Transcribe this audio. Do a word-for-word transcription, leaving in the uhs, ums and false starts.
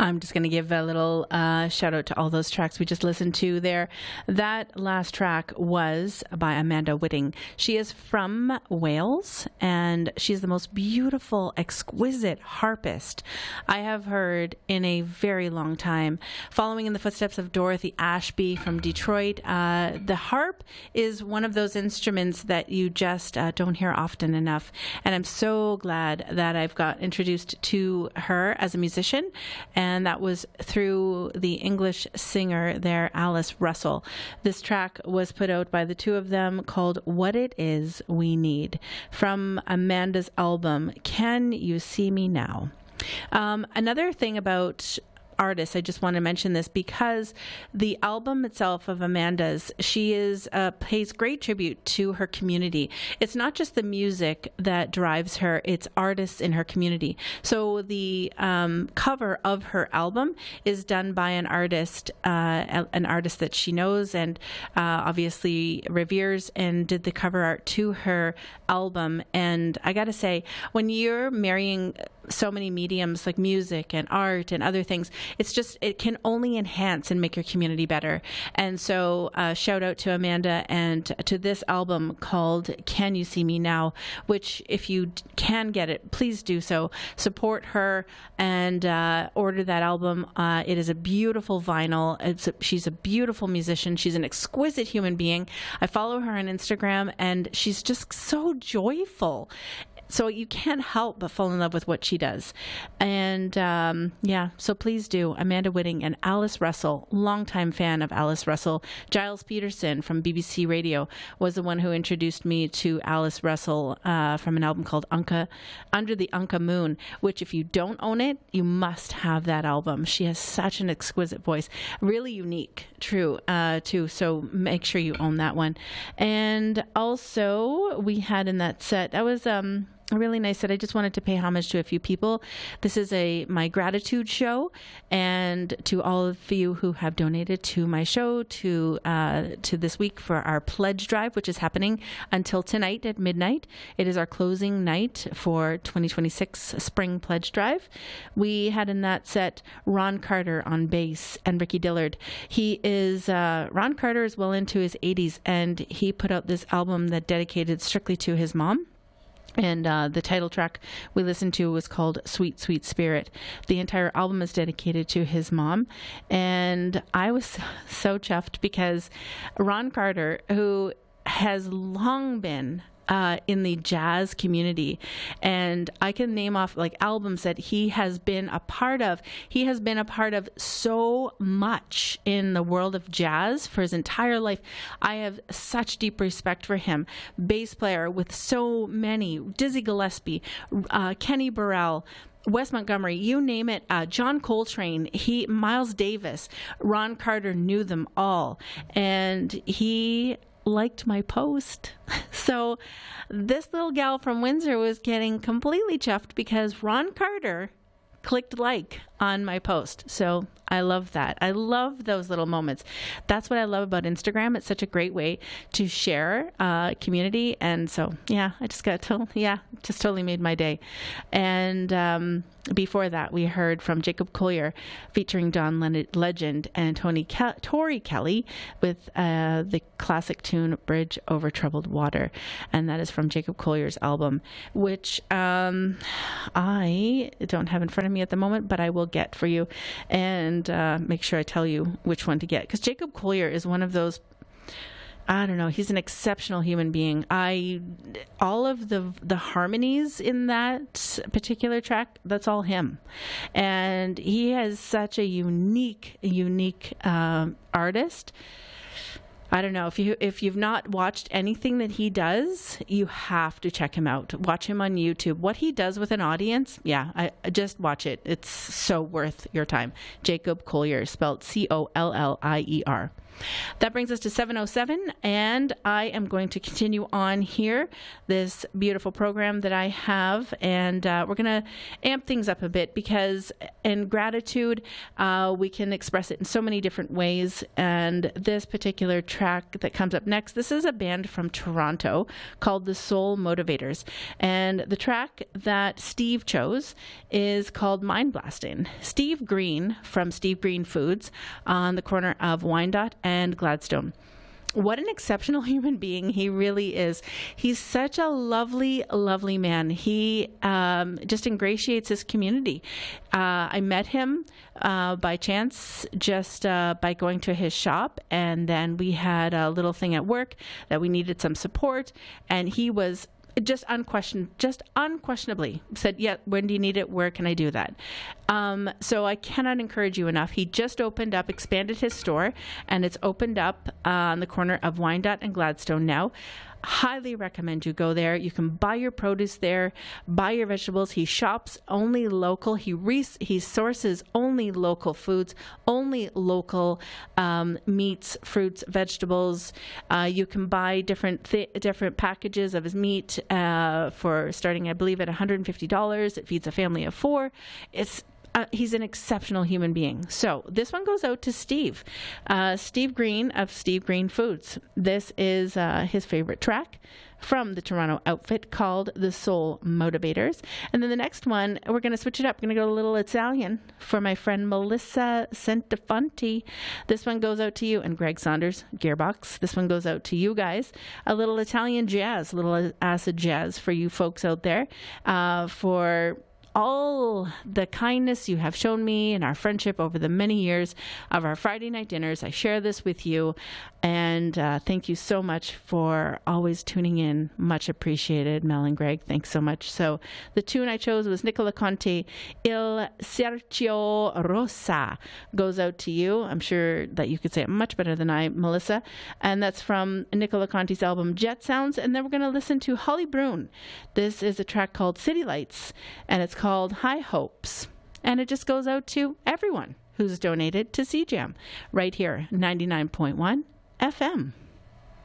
I'm just going to give a little uh, shout out to all those tracks we just listened to there. That last track was by Amanda Whiting. She is from Wales, and she's the most beautiful, exquisite harpist I have heard in a very long time. Following in the footsteps of Dorothy Ashby from Detroit, uh, the harp is one of those instruments that you just uh, don't hear often enough. And I'm so glad that I've got introduced to her as a musician, and And that was through the English singer there, Alice Russell. This track was put out by the two of them called What It Is We Need from Amanda's album, Can You See Me Now? Um, another thing about artists, I just want to mention this because the album itself of Amanda's, she is uh, pays great tribute to her community. It's not just the music that drives her, it's artists in her community. So the um, cover of her album is done by an artist, uh, an artist that she knows and uh, obviously reveres, and did the cover art to her album. And I got to say, when you're marrying so many mediums like music and art and other things, it's just, it can only enhance and make your community better. And so uh, shout out to Amanda and to this album called Can You See Me Now, which if you can get it, please do so. Support her and uh, order that album. Uh, it is a beautiful vinyl. It's a, she's a beautiful musician. She's an exquisite human being. I follow her on Instagram, and she's just so joyful. So you can't help but fall in love with what she does. And um, yeah, so please do. Amanda Whiting and Alice Russell, longtime fan of Alice Russell. Giles Peterson from B B C Radio was the one who introduced me to Alice Russell uh, from an album called Unca, Under the Unca Moon, which if you don't own it, you must have that album. She has such an exquisite voice. Really unique, true, uh, too. So make sure you own that one. And also, we had in that set, that was... um. a really nice set. I just wanted to pay homage to a few people. This is a my gratitude show, and to all of you who have donated to my show, to uh, to this week for our pledge drive, which is happening until tonight at midnight. It is our closing night for twenty twenty-six Spring Pledge Drive. We had in that set Ron Carter on bass and Ricky Dillard. He is uh, Ron Carter is well into his eighties, and he put out this album that dedicated strictly to his mom. And uh, the title track we listened to was called Sweet, Sweet Spirit. The entire album is dedicated to his mom. And I was so chuffed because Ron Carter, who has long been Uh, in the jazz community, and I can name off like albums that he has been a part of. He has been a part of so much in the world of jazz for his entire life. I have such deep respect for him. Bass player with so many, Dizzy Gillespie, uh, Kenny Burrell, Wes Montgomery, you name it, uh, John Coltrane, he, Miles Davis, Ron Carter knew them all, and he liked my post. So this little gal from Windsor was getting completely chuffed because Ron Carter clicked like on my post. So I love that. I love those little moments. That's what I love about Instagram. It's such a great way to share uh, community. And so, yeah, I just got to, yeah, just totally made my day. And um, before that, we heard from Jacob Collier featuring Don Len- Legend and Tony Ke- Tori Kelly with uh, the classic tune Bridge Over Troubled Water. And that is from Jacob Collier's album, which um, I don't have in front of me at the moment, but I will get for you and uh, make sure I tell you which one to get. Because Jacob Collier is one of those, I don't know, he's an exceptional human being. I, all of the the harmonies in that particular track, that's all him. And he has such a unique, unique um, artist. I don't know, if you if you've not watched anything that he does, you have to check him out. Watch him on YouTube. What he does with an audience, yeah, I, I just watch it. It's so worth your time. Jacob Collier, spelled C O L L I E R. That brings us to seven oh seven, and I am going to continue on here, this beautiful program that I have, and uh, we're going to amp things up a bit because in gratitude, uh, we can express it in so many different ways, and this particular track that comes up next, this is a band from Toronto called the Soul Motivators, and the track that Steve chose is called Mind Blasting. Steve Green from Steve Green Foods on the corner of Wyandotte and Gladstone. What an exceptional human being he really is. He's such a lovely, lovely man. He um, just ingratiates his community. Uh, I met him uh, by chance just uh, by going to his shop, and then we had a little thing at work that we needed some support, and he was just unquestioned, just unquestionably said, yeah, when do you need it? Where can I do that? Um, so I cannot encourage you enough. He just opened up, expanded his store, and it's opened up uh, on the corner of Wyandotte and Gladstone now. Highly recommend you go there. You can buy your produce there, buy your vegetables. He shops only local. He re- he sources only local foods, only local um, meats, fruits, vegetables. Uh, you can buy different th- different packages of his meat uh, for starting, I believe, at one hundred fifty dollars. It feeds a family of four. It's Uh, he's an exceptional human being. So this one goes out to Steve. Uh, Steve Green of Steve Green Foods. This is uh, his favorite track from the Toronto outfit called The Soul Motivators. And then the next one, we're going to switch it up. We're going to go a little Italian for my friend Melissa Centifonti. This one goes out to you. And Greg Saunders, Gearbox. This one goes out to you guys. A little Italian jazz, a little acid jazz for you folks out there uh, for all the kindness you have shown me and our friendship over the many years of our Friday night dinners. I share this with you, and uh, thank you so much for always tuning in. Much appreciated, Mel and Greg. Thanks so much. So the tune I chose was Nicola Conti, Il Cerchio Rosa. Goes out to you. I'm sure that you could say it much better than I, Melissa. And that's from Nicola Conti's album Jet Sounds. And then we're going to listen to Holly Brune. This is a track called City Lights, and it's called High Hopes, and it just goes out to everyone who's donated to C J A M right here, ninety-nine point one F M.